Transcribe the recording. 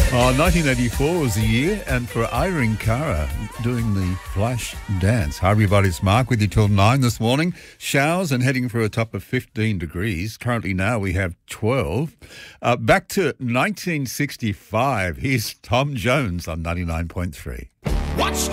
Oh, 1984 was the year, and for Irene Cara doing the Flash Dance. Hi, everybody, it's Mark with you till 9 this morning. Showers and heading for a top of 15 degrees. Currently now we have 12. Back to 1965. Here's Tom Jones on 99.3. Watch